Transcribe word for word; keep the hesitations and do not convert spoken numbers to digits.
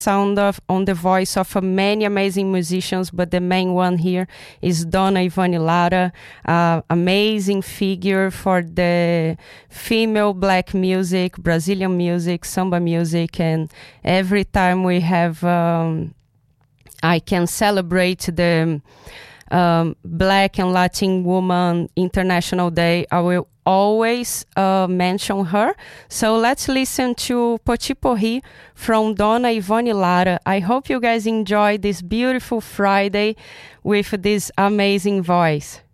sound of on the voice of uh, many amazing musicians, but the main one here is Dona Ivone Lara, uh, amazing figure for the female black music, Brazilian music, samba music, and every time we have, um, I can celebrate the um, Black and Latin Woman International Day, I will always uh, mention her. So let's listen to Potiporri from Dona Ivone Lara. I hope you guys enjoy this beautiful Friday with this amazing voice.